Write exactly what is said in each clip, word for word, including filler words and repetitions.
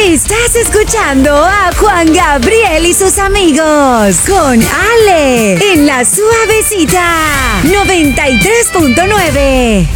Estás escuchando a Juan Gabriel y sus amigos con Ale en La Suavecita noventa y tres punto nueve.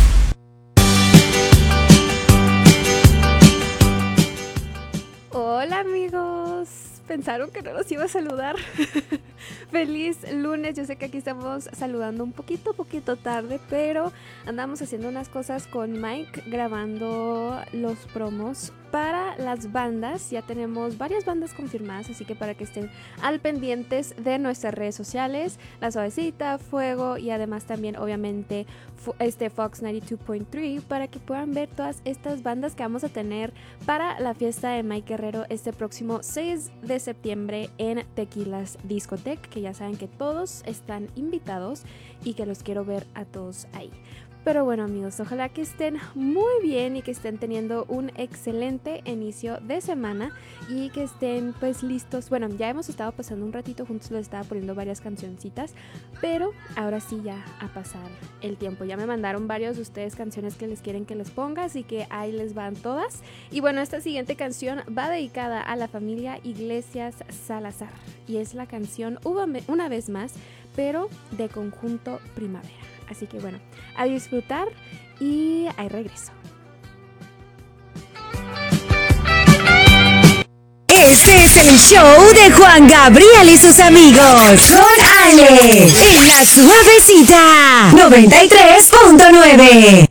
Hola amigos, pensaron que no los iba a saludar. Feliz lunes, yo sé que aquí estamos saludando un poquito, poquito tarde, pero andamos haciendo unas cosas con Mike, grabando los promos para las bandas. Ya tenemos varias bandas confirmadas, así que para que estén al pendientes de nuestras redes sociales, La Suavecita, Fuego y además también obviamente este Fox noventa y dos punto tres, para que puedan ver todas estas bandas que vamos a tener para la fiesta de Mike Guerrero este próximo seis de septiembre en Tequilas Discotech, que ya saben que todos están invitados y que los quiero ver a todos ahí. Pero bueno amigos, ojalá que estén muy bien y que estén teniendo un excelente inicio de semana y que estén pues listos. Bueno, ya hemos estado pasando un ratito juntos, les estaba poniendo varias cancioncitas, pero ahora sí ya a pasar el tiempo. Ya me mandaron varios de ustedes canciones que les quieren que les ponga, así que ahí les van todas. Y bueno, esta siguiente canción va dedicada a la familia Iglesias Salazar y es la canción Una vez más, pero de Conjunto Primavera. Así que bueno, a disfrutar y ahí regreso. Este es el show de Juan Gabriel y sus amigos con Ale en La Suavecita noventa y tres punto nueve.